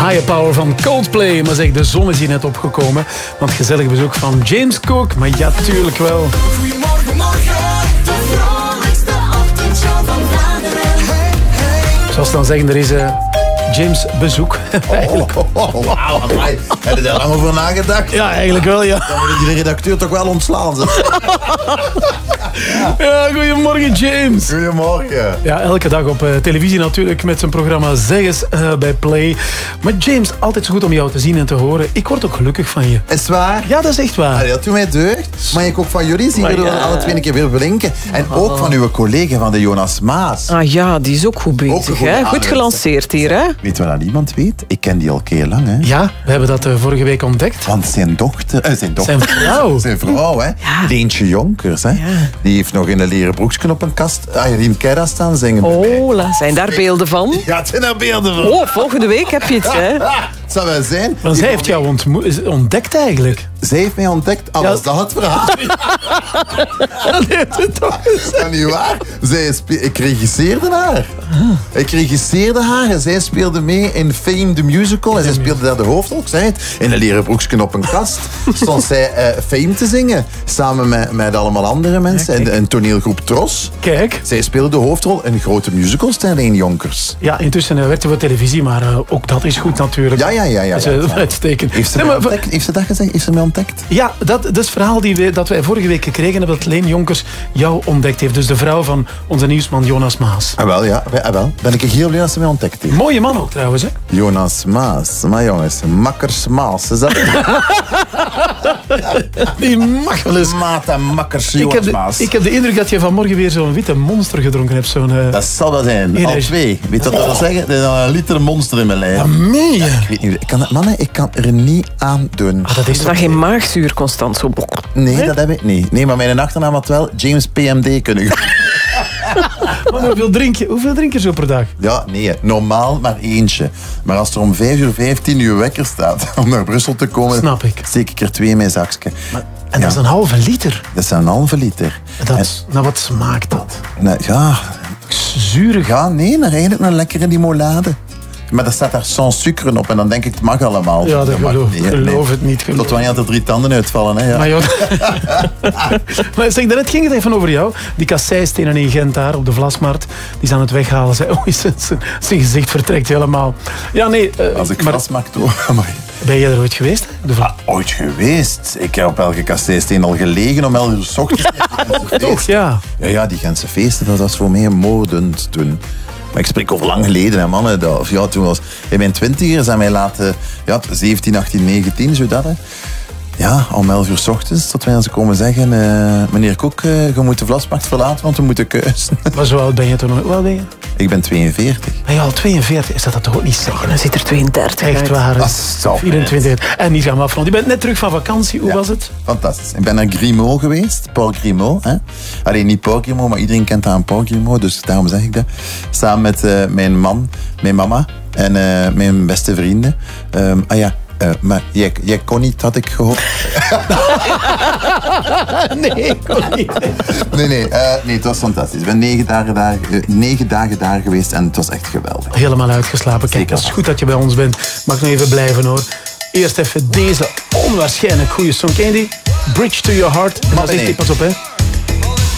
Higher Power van Coldplay. Maar zeg, de zon is hier net opgekomen. Want gezellig bezoek van James Cook. Maar ja, tuurlijk wel. Goedemorgen, morgen. De vrolijkste ochtendshow van Vlaanderen. Hey, hey. Zoals ze dan zeggen, er is James bezoek. Eigenlijk. Wauw, heb je daar lang over nagedacht? Ja, eigenlijk wel, ja. Dan moet je de redacteur toch wel ontslaan. Ja, goedemorgen James. Goedemorgen. Ja, elke dag op televisie natuurlijk met zijn programma Zeg eens bij Play. Maar James, altijd zo goed om jou te zien en te horen. Ik word ook gelukkig van je. Is het waar? Ja, dat is echt waar. Dat doet mij deugd. Maar ik ook van jullie zien jullie alle twee een keer weer blinken. En ook van uw collega van de Jonas Maas. Ah ja, die is ook goed bezig. Ook een Hè? goede Goed gelanceerd hier, hè? Weet je wat dat niemand weet? Ik ken die al heel lang, hè? Ja, we hebben dat vorige week ontdekt. Want zijn Zijn vrouw, hè? Ja. Leentje Jonkers, hè? Ja. Die heeft nog in een leren broekje op een kast Irene Kerra staan zingen. bij mij. Oh, zijn daar beelden van? Ja, het zijn er beelden van. Oh, volgende week heb je het, hè? Het zou wel zijn. Want zij heeft jou ontdekt eigenlijk. Zij heeft mij ontdekt. Al Ja. was dat het verhaal. Is dat niet waar? Ik regisseerde haar. Ik regisseerde haar en zij speelde mee in Fame the Musical. En zij speelde daar de hoofdrol. Ik zei het. In een leren broekje op een kast stond zij Fame te zingen. Samen met allemaal andere mensen. En een toneelgroep Tros. Kijk. Zij speelde de hoofdrol in grote musicals, Leen Jonkers. Ja, intussen werkte we op televisie, maar ook dat is goed natuurlijk. Ja. Dat is uitstekend. Heeft ze Nee, mij maar- ontdekt? Heeft ze dat gezegd? Heeft ze mij ontdekt? Ja, dat is het verhaal dat wij vorige week gekregen hebben, dat Leen Jonkers jou ontdekt heeft. Dus de vrouw van onze nieuwsman Jonas Maas. Ah, wel, ja. Wel. Ben ik heel blij dat ze mij ontdekt heeft. Mooie man ook trouwens, hè? Jonas Maas. Maar jongens, Makkers Maas. Is dat Die mag wel eens. Maat en Makkers Ik Jonas Maas? heb de indruk dat je vanmorgen weer zo'n witte monster gedronken hebt. Dat zal wel zijn. Hier Al is- 2. Weet je wat dat wil zeggen? Er is al een liter monster in mijn lijf. Meen je? Ik weet niet. Ik kan er niet aan doen. Ah, dat is Is dat geen maagzuur constant zo? Nee, dat heb ik niet. Nee, maar mijn achternaam had wel James PMD kunnen gaan. Maar hoeveel drink je zo per dag? Ja, nee. Normaal maar eentje. Maar als er om 5:15 uur wekker staat om naar Brussel te komen, Snap ik. steek ik er 2 in mijn zakje. En dat is een halve liter. Dat is een halve liter. Nou, wat smaakt dat? Ja, Zuurig. ja, nee, eigenlijk een lekkere limonade. Maar er staat daar sans sucre op en dan denk ik, het mag allemaal. Ja, dat mag geloof het niet. Tot wanneer er 3 tanden uitvallen, hè. Ja. Maar, joh, maar zeg, daarnet ging het even over jou. Die kasseistenen in Gent daar op de Vlasmarkt, die zijn aan het weghalen. Zijn gezicht vertrekt helemaal. Ja, nee. Als ik maar vastmaak door. Amai. ben je er ooit geweest? Ooit geweest. Ik heb op elke kasseisteen al gelegen om 11 uur 's ochtends. Toch, ja. Ja, die Gentse feesten, dat was voor mij moordend toen. Maar ik spreek over lang geleden, hè, mannen. Toen was in mijn 20ers en mij laten, 17, 18, 19, zo dat. Hè. Ja, om 11 uur 's ochtends, tot wij ze komen zeggen, meneer Kok, je moet de Vlasmarkt verlaten, want we moeten keuzen. Maar zo oud ben je toen nog? Hoe oud ben je? Ik ben 42. Ben je al 42? Is dat toch ook niet zeggen? Hij ziet er 32 Echt uit. waar. hè? Dat is zo 24. En niet gaan afronden. Je bent net terug van vakantie. Hoe was het? Fantastisch. Ik ben naar Grimaud geweest, Paul Grimaud. Hè? Alleen niet Paul Grimaud, maar iedereen kent haar aan Paul Grimaud, dus daarom zeg ik dat. Samen met mijn man, mijn mama en mijn beste vrienden. Maar jij kon niet, had ik gehoopt. Nee, ik kon niet. Nee, het was fantastisch. Ik ben 9 dagen daar geweest en het was echt geweldig. Helemaal uitgeslapen. Kijk, het is goed dat je bij ons bent. Mag nog even blijven hoor. Eerst even deze onwaarschijnlijk goede song. Ken je die? Bridge to Your Heart. En dan zegt hij, pas op hè.